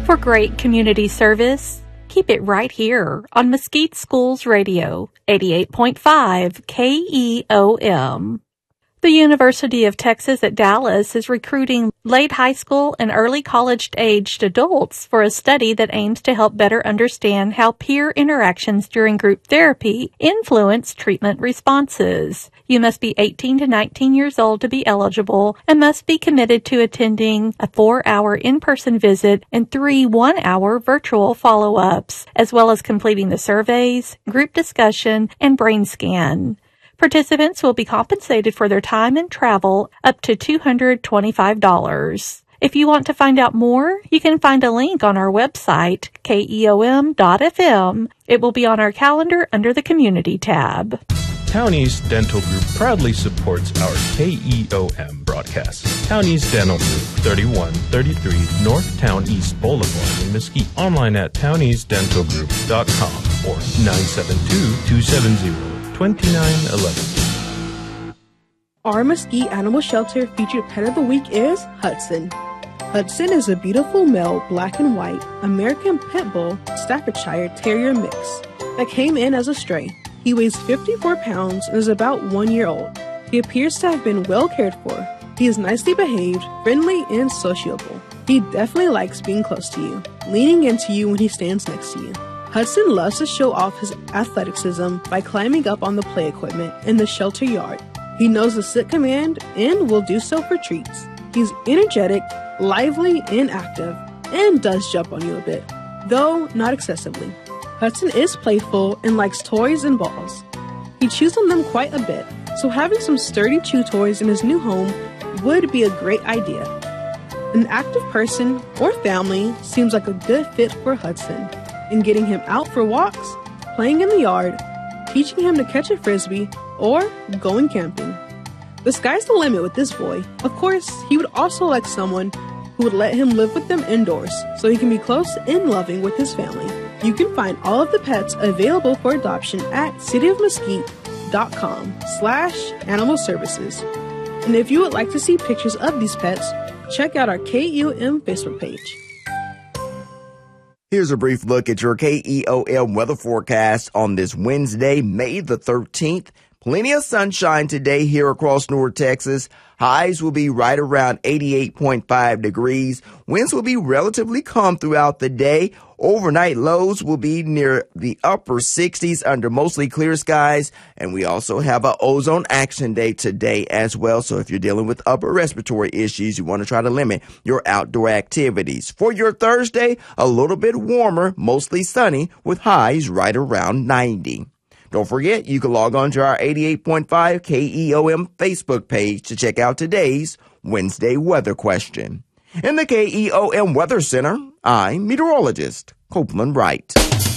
For great community service, keep it right here on Mesquite Schools Radio, 88.5 KEOM. The University of Texas at Dallas is recruiting late high school and early college-aged adults for a study that aims to help better understand how peer interactions during group therapy influence treatment responses. You must be 18 to 19 years old to be eligible and must be committed to attending a 4-hour in-person visit and 3 one-hour virtual follow-ups, as well as completing the surveys, group discussion, and brain scan. Participants will be compensated for their time and travel up to $225. If you want to find out more, you can find a link on our website, keom.fm. It will be on our calendar under the Community tab. Townies Dental Group proudly supports our KEOM broadcast. Townies Dental Group, 3133 North Town East Boulevard in Mesquite. Online at towniesdentalgroup.com or 972-270-2911. Our Mesquite Animal Shelter featured pet of the week is Hudson. Hudson is a beautiful male black and white American Pit Bull Staffordshire Terrier mix that came in as a stray. He weighs 54 pounds and is about 1 year old. He appears to have been well cared for. He is nicely behaved, friendly, and sociable. He definitely likes being close to you, leaning into you when he stands next to you. Hudson loves to show off his athleticism by climbing up on the play equipment in the shelter yard. He knows the sit command and will do so for treats. He's energetic, lively, and active, and does jump on you a bit, though not excessively. Hudson is playful and likes toys and balls. He chews on them quite a bit, so having some sturdy chew toys in his new home would be a great idea. An active person or family seems like a good fit for Hudson. In getting him out for walks, playing in the yard, teaching him to catch a frisbee, or going camping. The sky's the limit with this boy. Of course, he would also like someone who would let him live with them indoors so he can be close and loving with his family. You can find all of the pets available for adoption at cityofmesquite.com/animal services. And if you would like to see pictures of these pets, check out our KEOM Facebook page. Here's a brief look at your KEOM weather forecast on this Wednesday, May the 13th. Plenty of sunshine today here across North Texas. Highs will be right around 88.5 degrees. Winds will be relatively calm throughout the day. Overnight lows will be near the upper 60s under mostly clear skies. And we also have an ozone action day today as well. So if you're dealing with upper respiratory issues, you want to try to limit your outdoor activities. For your Thursday, a little bit warmer, mostly sunny with highs right around 90. Don't forget, you can log on to our 88.5 KEOM Facebook page to check out today's Wednesday weather question. In the KEOM Weather Center, I'm meteorologist Copeland Wright.